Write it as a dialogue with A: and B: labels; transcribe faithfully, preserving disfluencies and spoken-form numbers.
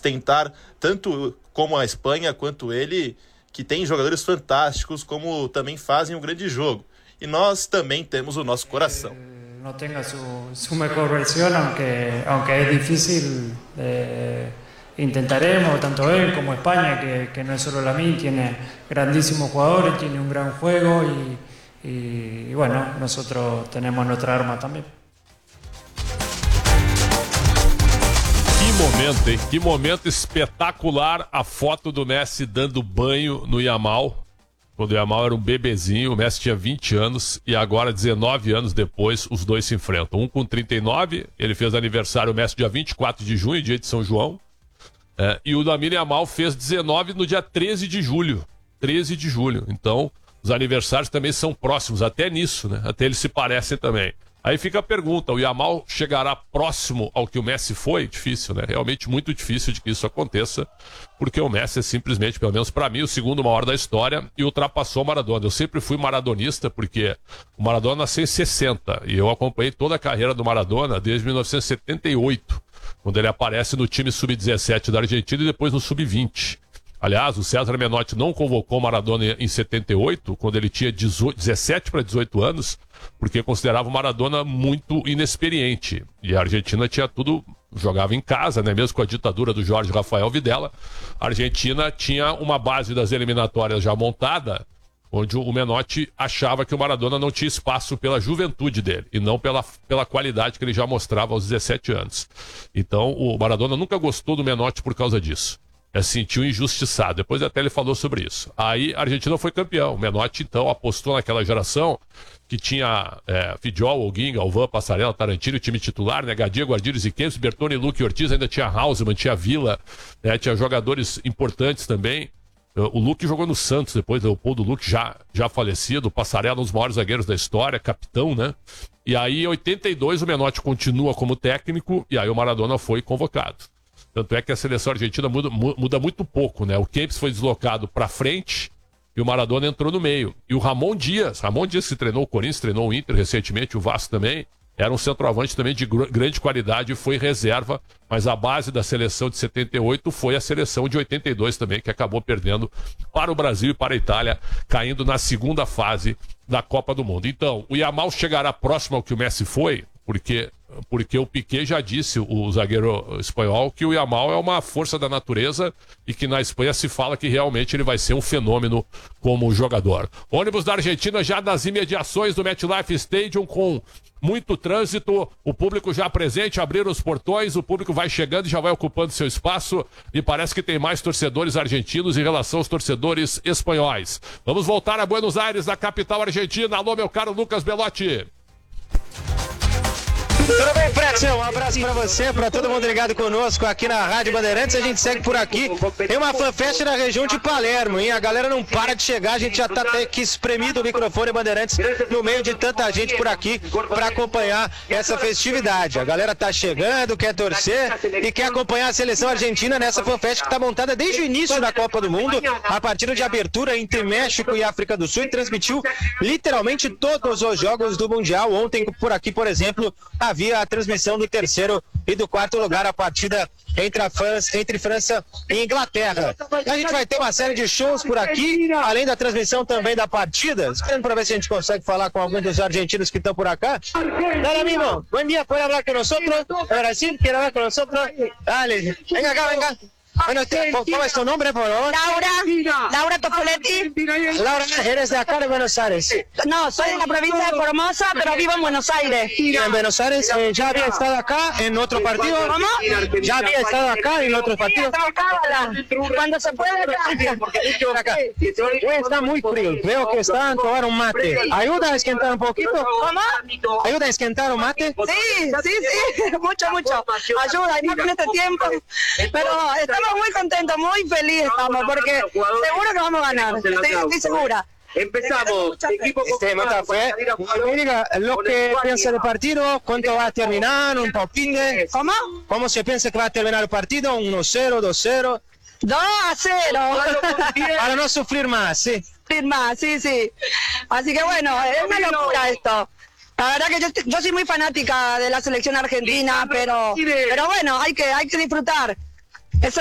A: tentar, tanto como a Espanha quanto ele, que tem jogadores fantásticos, como também fazem um grande jogo. E nós também temos o nosso coração.
B: No tenga su, su mejor versión, aunque, aunque es difícil, eh, intentaremos, tanto él como España, que, que no es solo la mía, tiene grandísimos jugadores, tiene un gran juego y, y, y bueno, nosotros tenemos nuestra arma también.
C: Que momento, hein? Que momento espetacular a foto do Messi dando banho no Yamal. Quando o Yamal era um bebezinho, o Messi tinha vinte anos e agora, dezenove anos depois, os dois se enfrentam. Um com trinta e nove, ele fez aniversário, o Messi, dia vinte e quatro de junho, dia de São João. É, e o Lamine Yamal fez dezenove no dia treze de julho. treze de julho. Então, os aniversários também são próximos, até nisso, né? Até eles se parecem também. Aí fica a pergunta, o Yamal chegará próximo ao que o Messi foi? Difícil, né? Realmente muito difícil de que isso aconteça, porque o Messi é simplesmente, pelo menos para mim, o segundo maior da história e ultrapassou o Maradona. Eu sempre fui maradonista, porque o Maradona nasceu em sessenta e eu acompanhei toda a carreira do Maradona desde mil novecentos e setenta e oito, quando ele aparece no time sub dezessete da Argentina e depois no sub vinte. Aliás, o César Menotti não convocou o Maradona em setenta e oito, quando ele tinha dezessete para dezoito anos, porque considerava o Maradona muito inexperiente. E a Argentina tinha tudo, jogava em casa, né? Mesmo com a ditadura do Jorge Rafael Videla, a Argentina tinha uma base das eliminatórias já montada, onde o Menotti achava que o Maradona não tinha espaço pela juventude dele, e não pela, pela qualidade que ele já mostrava aos dezessete anos. Então, o Maradona nunca gostou do Menotti por causa disso. É, sentiu injustiçado. Depois até ele falou sobre isso. Aí a Argentina foi campeão. O Menotti, então, apostou naquela geração que tinha é, Fidiol, Olguin, Galvão, Passarella, Tarantino, o time titular, né? Gadia, Guardires e Kempis, Bertone, Luque, Ortiz, ainda tinha Hausemann, tinha Villa, né? Tinha jogadores importantes também. O Luque jogou no Santos depois, Leopoldo Luque já, já falecido, Passarella, um dos maiores zagueiros da história, capitão, né? E aí, em oitenta e dois, o Menotti continua como técnico e aí o Maradona foi convocado. Tanto é que a seleção argentina muda, muda muito pouco, né? O Kempis foi deslocado para frente e o Maradona entrou no meio. E o Ramon Dias, Ramon Dias que treinou o Corinthians, treinou o Inter recentemente, o Vasco também, era um centroavante também de gr- grande qualidade e foi reserva, mas a base da seleção de setenta e oito foi a seleção de oitenta e dois também, que acabou perdendo para o Brasil e para a Itália, caindo na segunda fase da Copa do Mundo. Então, o Yamal chegará próximo ao que o Messi foi, porque... porque o Piquet já disse, o zagueiro espanhol, que o Yamal é uma força da natureza e que na Espanha se fala que realmente ele vai ser um fenômeno como jogador. Ônibus da Argentina já nas imediações do MetLife Stadium com muito trânsito, o público já presente, abriram os portões, o público vai chegando e já vai ocupando seu espaço e parece que tem mais torcedores argentinos em relação aos torcedores espanhóis. Vamos voltar a Buenos Aires, na capital argentina. Alô, meu caro Lucas Belotti.
D: Tudo bem, Pretzel? Um abraço pra você, pra todo mundo ligado conosco aqui na Rádio Bandeirantes. A gente segue por aqui. Tem uma fanfest na região de Palermo, hein? A galera não para de chegar, a gente já tá até que espremido o microfone Bandeirantes no meio de tanta gente por aqui pra acompanhar essa festividade. A galera tá chegando, quer torcer e quer acompanhar a seleção argentina nessa fanfest que tá montada desde o início da Copa do Mundo, a partida de abertura entre México e África do Sul, e transmitiu literalmente todos os jogos do Mundial. Ontem, por aqui, por exemplo, a havia a transmissão do terceiro e do quarto lugar, a partida entre, a França, entre França e Inglaterra. A gente vai ter uma série de shows por aqui, além da transmissão também da partida. Esperando para ver se a gente consegue falar com alguns dos argentinos que estão por acá. Dale, amigo, buen día, ¿puede hablar con nosotros? Brasil, ¿quiere hablar con nosotros? Dale, venga acá, venga. Bueno, ¿cómo es tu nombre, por favor?
E: Laura, Laura Tofoletti.
D: Laura, ¿eres de acá de Buenos Aires?
E: No, soy de la provincia de Formosa, pero vivo en Buenos Aires.
D: En Buenos Aires, eh, ¿ya había estado acá en otro partido?
E: ¿Cómo?
D: ¿Ya había estado acá en otros partidos?
E: Cuando se puede.
D: Acá. Está muy frío, veo que están tomando un mate. ¿Ayuda a esquentar un poquito?
E: ¿Cómo?
D: ¿Ayuda a esquentar un mate?
E: Sí, sí, sí, mucho, mucho. Ayuda, y más con este tiempo. Pero estamos muy contentos, muy felices estamos, porque seguro que vamos a ganar, estoy, estoy segura.
D: Empezamos. Equipo este, fue, me diga lo que piensa del partido, cuánto va a terminar, un poquín de...
E: ¿Cómo?
D: ¿Cómo se piensa que va a terminar el partido? uno cero, dos cero.
E: dos a cero.
D: Para no sufrir más, sí.
E: Sufrir más, sí, sí. Así que bueno, es una locura esto. La verdad que yo, yo soy muy fanática de la selección argentina, pero, pero bueno, hay que, hay que disfrutar.